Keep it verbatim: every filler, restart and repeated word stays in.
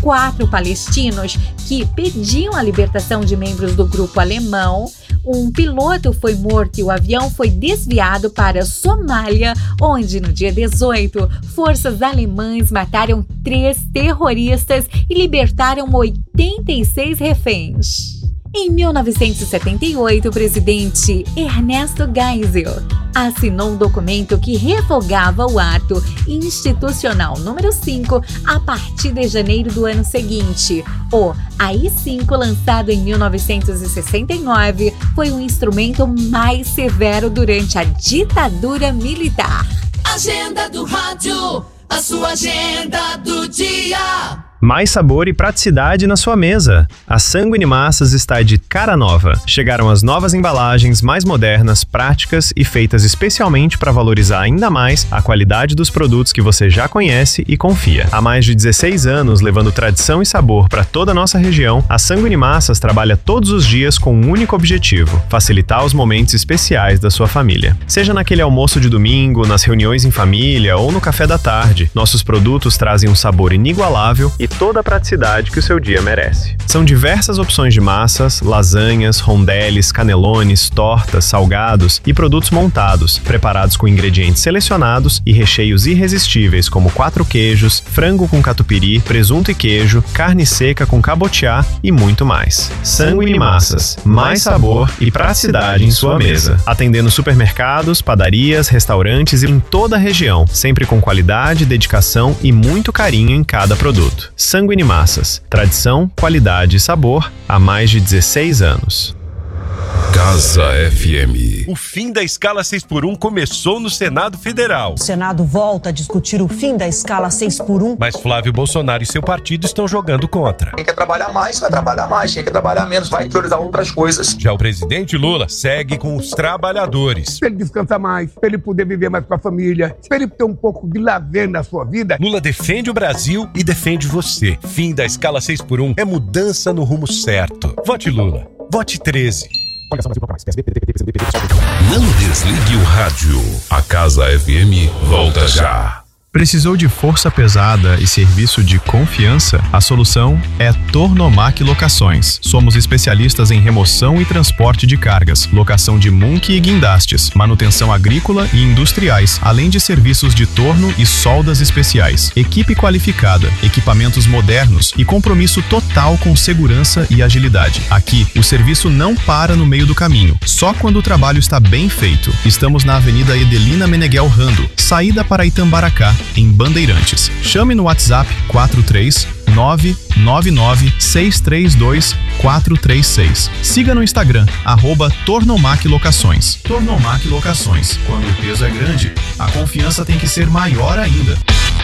quatro palestinos que pediam a libertação de membros do grupo alemão. Um piloto foi morto e o avião foi desviado para a Somália, onde no dia dezoito, forças alemãs mataram três terroristas e libertaram oitenta e seis reféns. Em mil novecentos e setenta e oito, o presidente Ernesto Geisel assinou um documento que revogava o ato institucional número cinco a partir de janeiro do ano seguinte. O A I cinco, lançado em mil novecentos e sessenta e nove, foi o instrumento mais severo durante a ditadura militar. Agenda do rádio, a sua agenda do dia. Mais sabor e praticidade na sua mesa. A Sanguine Massas está de cara nova. Chegaram as novas embalagens mais modernas, práticas e feitas especialmente para valorizar ainda mais a qualidade dos produtos que você já conhece e confia. Há mais de dezesseis anos, levando tradição e sabor para toda a nossa região, a Sanguine Massas trabalha todos os dias com um único objetivo: facilitar os momentos especiais da sua família. Seja naquele almoço de domingo, nas reuniões em família ou no café da tarde, nossos produtos trazem um sabor inigualável e toda a praticidade que o seu dia merece. São diversas opções de massas, lasanhas, rondeles, canelones, tortas, salgados e produtos montados, preparados com ingredientes selecionados e recheios irresistíveis como quatro queijos, frango com catupiry, presunto e queijo, carne seca com cabotiá e muito mais. Sanguine Massas, mais sabor e praticidade em sua mesa. Atendendo supermercados, padarias, restaurantes e em toda a região, sempre com qualidade, dedicação e muito carinho em cada produto. Sanguine Massas, tradição, qualidade e sabor há mais de dezesseis anos. Casa F M. O fim da escala seis por um começou no Senado Federal. O Senado volta a discutir o fim da escala seis por um. Mas Flávio Bolsonaro e seu partido estão jogando contra. Quem quer trabalhar mais, vai trabalhar mais. Quem quer trabalhar menos, vai priorizar outras coisas. Já o presidente Lula segue com os trabalhadores. Para ele descansar mais, para ele poder viver mais com a família, para ele ter um pouco de lazer na sua vida. Lula defende o Brasil e defende você. Fim da escala seis por um é mudança no rumo certo. Vote Lula. Vote treze. Não desligue o rádio. A Casa F M volta já. Precisou de força pesada e serviço de confiança? A solução é Tornomac Locações. Somos especialistas em remoção e transporte de cargas, locação de munque e guindastes, manutenção agrícola e industriais, além de serviços de torno e soldas especiais. Equipe qualificada, equipamentos modernos e compromisso total com segurança e agilidade. Aqui, o serviço não para no meio do caminho, só quando o trabalho está bem feito. Estamos na Avenida Edelina Meneghel Rando, saída para Itambaracá, em Bandeirantes. Chame no WhatsApp quatro três nove nove nove seis três dois quatro três seis. Siga no Instagram, arroba Tornomac Locações. Tornomac Locações. Quando o peso é grande, a confiança tem que ser maior ainda.